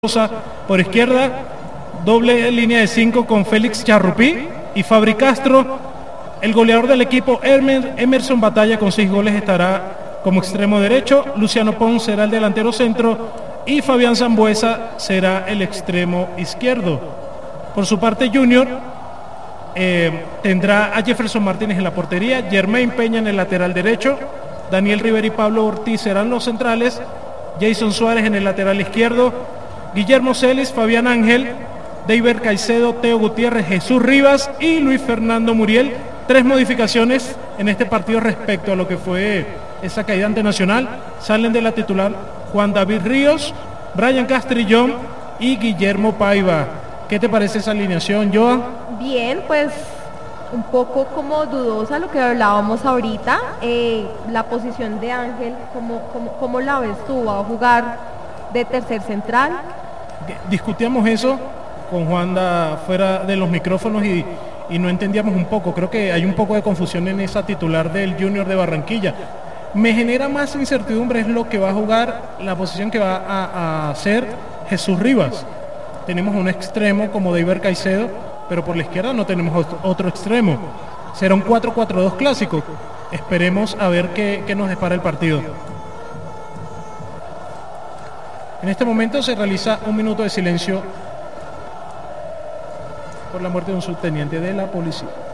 Por izquierda, doble línea de 5 con Félix Charrupí y Fabri Castro. El goleador del equipo, Emerson Batalla, con 6 goles, estará como extremo derecho. Luciano Pons será el delantero centro y Fabián Zambuesa será el extremo izquierdo. Por su parte, Junior tendrá a Jefferson Martínez en la portería, Germain Peña en el lateral derecho, Daniel Rivera y Pablo Ortiz serán los centrales, Jason Suárez en el lateral izquierdo, Guillermo Celis, Fabián Ángel, David Caicedo, Teo Gutiérrez, Jesús Rivas y Luis Fernando Muriel. 3 modificaciones en este partido respecto a lo que fue esa caída ante Nacional. Salen de la titular Juan David Ríos, Brian Castrillón y Guillermo Paiva. ¿Qué te parece esa alineación, Joa? Bien, pues un poco como dudosa lo que hablábamos ahorita. La posición de Ángel, ¿cómo la ves tú? ¿Va a jugar de tercer central? Discutíamos eso con Juanda fuera de los micrófonos y no entendíamos un poco. Creo que hay un poco de confusión en esa titular del Junior de Barranquilla. Me genera más incertidumbre es lo que va a jugar, la posición que va a hacer Jesús Rivas. Tenemos un extremo como David Caicedo, pero por la izquierda no tenemos otro extremo. Será un 4-4-2 clásico. Esperemos a ver qué nos depara el partido. En este momento se realiza un minuto de silencio por la muerte de un subteniente de la policía.